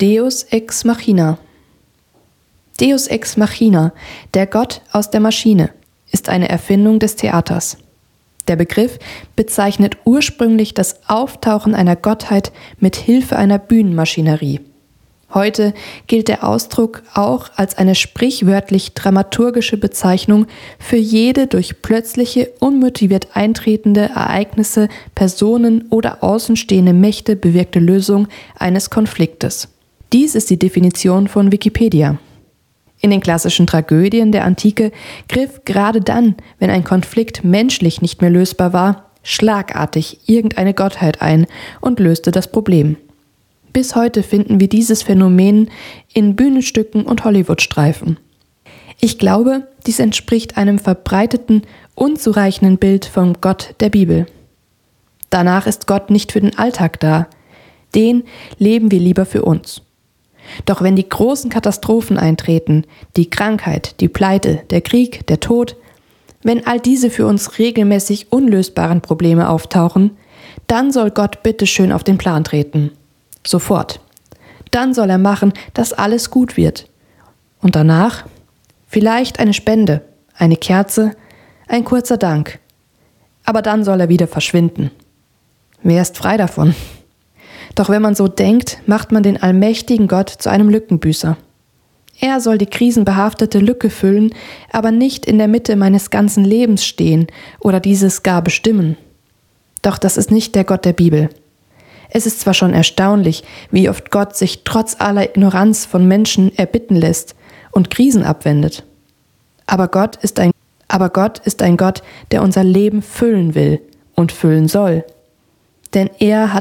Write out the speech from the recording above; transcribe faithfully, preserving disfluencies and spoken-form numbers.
Deus ex machina. Deus ex machina, der Gott aus der Maschine, ist eine Erfindung des Theaters. Der Begriff bezeichnet ursprünglich das Auftauchen einer Gottheit mit Hilfe einer Bühnenmaschinerie. Heute gilt der Ausdruck auch als eine sprichwörtlich dramaturgische Bezeichnung für jede durch plötzliche, unmotiviert eintretende Ereignisse, Personen oder außenstehende Mächte bewirkte Lösung eines Konfliktes. Dies ist die Definition von Wikipedia. In den klassischen Tragödien der Antike griff gerade dann, wenn ein Konflikt menschlich nicht mehr lösbar war, schlagartig irgendeine Gottheit ein und löste das Problem. Bis heute finden wir dieses Phänomen in Bühnenstücken und Hollywood-Streifen. Ich glaube, dies entspricht einem verbreiteten, unzureichenden Bild vom Gott der Bibel. Danach ist Gott nicht für den Alltag da. Den leben wir lieber für uns. Doch wenn die großen Katastrophen eintreten, die Krankheit, die Pleite, der Krieg, der Tod, wenn all diese für uns regelmäßig unlösbaren Probleme auftauchen, dann soll Gott bitteschön auf den Plan treten. Sofort. Dann soll er machen, dass alles gut wird. Und danach vielleicht eine Spende, eine Kerze, ein kurzer Dank. Aber dann soll er wieder verschwinden. Wer ist frei davon? Doch wenn man so denkt, macht man den allmächtigen Gott zu einem Lückenbüßer. Er soll die krisenbehaftete Lücke füllen, aber nicht in der Mitte meines ganzen Lebens stehen oder dieses gar bestimmen. Doch das ist nicht der Gott der Bibel. Es ist zwar schon erstaunlich, wie oft Gott sich trotz aller Ignoranz von Menschen erbitten lässt und Krisen abwendet. Aber Gott ist ein, aber Gott ist ein Gott, der unser Leben füllen will und füllen soll. Denn er hat